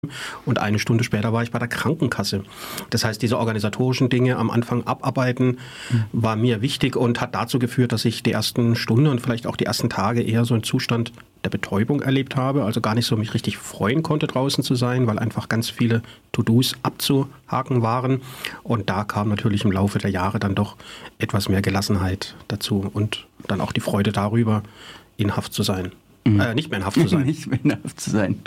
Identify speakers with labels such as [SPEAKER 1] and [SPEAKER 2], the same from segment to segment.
[SPEAKER 1] und eine Stunde später war ich bei der Krankenkasse. Das heißt, diese organisatorischen Dinge am Anfang abarbeiten war mir wichtig und hat dazu geführt, dass ich die ersten Stunden und vielleicht auch die ersten Tage eher so einen Zustand der Betäubung erlebt habe, also gar nicht so mich richtig freuen konnte, draußen zu sein, weil einfach ganz viele To-Dos abzuhaken waren. Und da kam natürlich im Laufe der Jahre dann doch etwas mehr Gelassenheit dazu und dann auch die Freude darüber, in Haft zu sein. Nicht mehr in Haft zu sein.
[SPEAKER 2] Nicht mehr in Haft zu sein.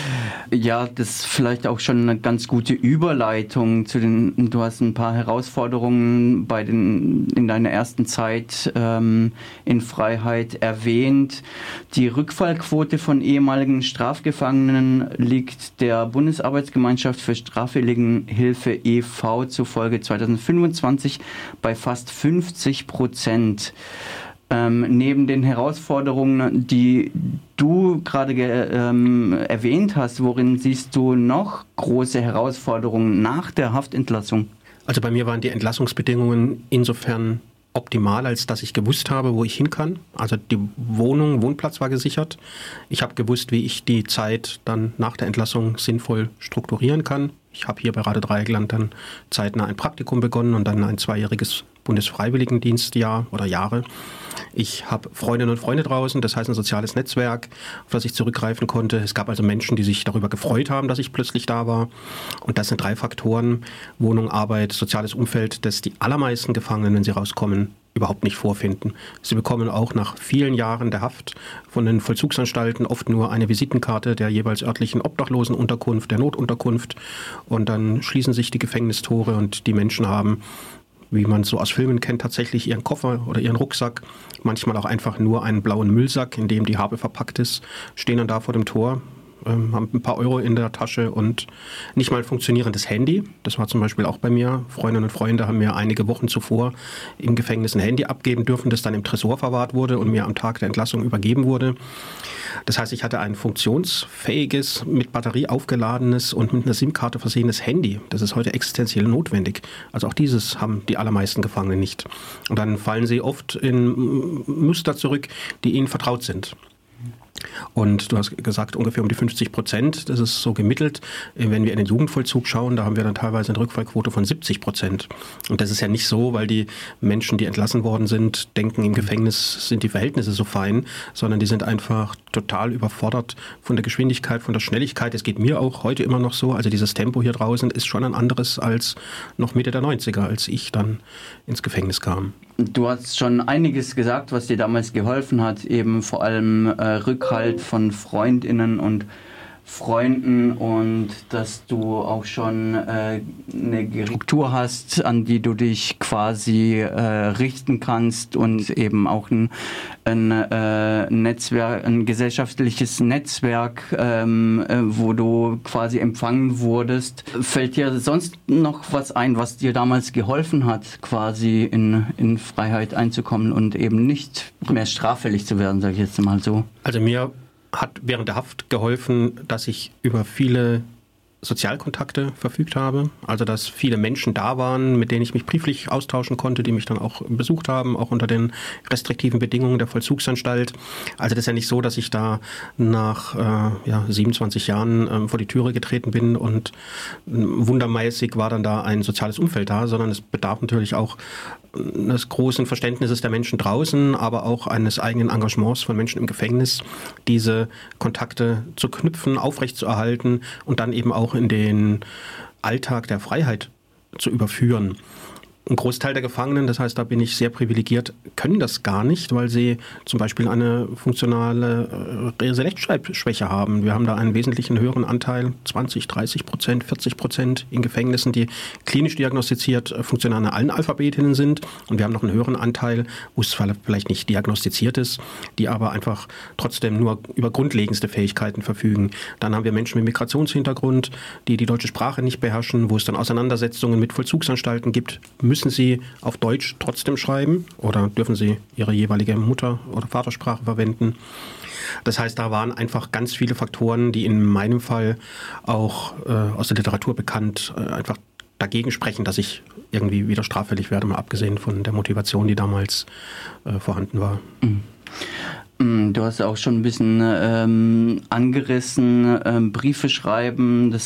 [SPEAKER 2] Ja, das ist vielleicht auch schon eine ganz gute Überleitung zu du hast ein paar Herausforderungen in deiner ersten Zeit in Freiheit erwähnt. Die Rückfallquote von ehemaligen Strafgefangenen liegt der Bundesarbeitsgemeinschaft für Straffälligenhilfe e.V. zufolge 2025 bei fast 50%. Neben den Herausforderungen, die du gerade erwähnt hast, worin siehst du noch große Herausforderungen nach der Haftentlassung?
[SPEAKER 1] Also bei mir waren die Entlassungsbedingungen insofern optimal, als dass ich gewusst habe, wo ich hin kann. Also die Wohnplatz war gesichert. Ich habe gewusst, wie ich die Zeit dann nach der Entlassung sinnvoll strukturieren kann. Ich habe hier bei Rade Dreieckland dann zeitnah ein Praktikum begonnen und dann ein 2-jähriges Bundesfreiwilligendienstjahr oder Jahre. Ich habe Freundinnen und Freunde draußen, das heißt ein soziales Netzwerk, auf das ich zurückgreifen konnte. Es gab also Menschen, die sich darüber gefreut haben, dass ich plötzlich da war. Und das sind 3 Faktoren: Wohnung, Arbeit, soziales Umfeld, das die allermeisten Gefangenen, wenn sie rauskommen, überhaupt nicht vorfinden. Sie bekommen auch nach vielen Jahren der Haft von den Vollzugsanstalten oft nur eine Visitenkarte der jeweils örtlichen Obdachlosenunterkunft, der Notunterkunft. Und dann schließen sich die Gefängnistore und die Menschen haben, wie man es so aus Filmen kennt, tatsächlich ihren Koffer oder ihren Rucksack, manchmal auch einfach nur einen blauen Müllsack, in dem die Habe verpackt ist, stehen dann da vor dem Tor, haben ein paar Euro in der Tasche und nicht mal ein funktionierendes Handy. Das war zum Beispiel auch bei mir. Freundinnen und Freunde haben mir einige Wochen zuvor im Gefängnis ein Handy abgeben dürfen, das dann im Tresor verwahrt wurde und mir am Tag der Entlassung übergeben wurde. Das heißt, ich hatte ein funktionsfähiges, mit Batterie aufgeladenes und mit einer SIM-Karte versehenes Handy. Das ist heute existenziell notwendig. Also auch dieses haben die allermeisten Gefangenen nicht. Und dann fallen sie oft in Muster zurück, die ihnen vertraut sind. Und du hast gesagt, ungefähr um die 50%, das ist so gemittelt. Wenn wir in den Jugendvollzug schauen, da haben wir dann teilweise eine Rückfallquote von 70%. Und das ist ja nicht so, weil die Menschen, die entlassen worden sind, denken, im Gefängnis sind die Verhältnisse so fein, sondern die sind einfach total überfordert von der Geschwindigkeit, von der Schnelligkeit. Es geht mir auch heute immer noch so. Also dieses Tempo hier draußen ist schon ein anderes als noch Mitte der 90er, als ich dann ins Gefängnis kam.
[SPEAKER 2] Du hast schon einiges gesagt, was dir damals geholfen hat, eben vor allem Rückhalt von Freundinnen und Freunden und dass du auch schon eine Struktur hast, an die du dich quasi richten kannst und eben auch ein Netzwerk, ein gesellschaftliches Netzwerk, wo du quasi empfangen wurdest. Fällt dir sonst noch was ein, was dir damals geholfen hat, quasi in Freiheit einzukommen und eben nicht mehr straffällig zu werden, sage ich jetzt mal so?
[SPEAKER 1] Also mir hat während der Haft geholfen, dass ich über viele Sozialkontakte verfügt habe. Also dass viele Menschen da waren, mit denen ich mich brieflich austauschen konnte, die mich dann auch besucht haben, auch unter den restriktiven Bedingungen der Vollzugsanstalt. Also das ist ja nicht so, dass ich da nach 27 Jahren vor die Türe getreten bin und wundermäßig war dann da ein soziales Umfeld da, sondern es bedarf natürlich auch eines großen Verständnisses der Menschen draußen, aber auch eines eigenen Engagements von Menschen im Gefängnis, diese Kontakte zu knüpfen, aufrechtzuerhalten und dann eben auch in den Alltag der Freiheit zu überführen. Ein Großteil der Gefangenen, das heißt, da bin ich sehr privilegiert, können das gar nicht, weil sie zum Beispiel eine funktionale Rechtschreibschwäche haben. Wir haben da einen wesentlichen höheren Anteil, 20, 30%, 40% in Gefängnissen, die klinisch diagnostiziert funktionale Analphabetinnen sind. Und wir haben noch einen höheren Anteil, wo es vielleicht nicht diagnostiziert ist, die aber einfach trotzdem nur über grundlegendste Fähigkeiten verfügen. Dann haben wir Menschen mit Migrationshintergrund, die die deutsche Sprache nicht beherrschen, wo es dann Auseinandersetzungen mit Vollzugsanstalten gibt. Müssen Sie auf Deutsch trotzdem schreiben oder dürfen Sie Ihre jeweilige Mutter- oder Vatersprache verwenden? Das heißt, da waren einfach ganz viele Faktoren, die in meinem Fall auch aus der Literatur bekannt einfach dagegen sprechen, dass ich irgendwie wieder straffällig werde, mal abgesehen von der Motivation, die damals vorhanden war.
[SPEAKER 2] Du hast auch schon ein bisschen angerissen, Briefe schreiben, das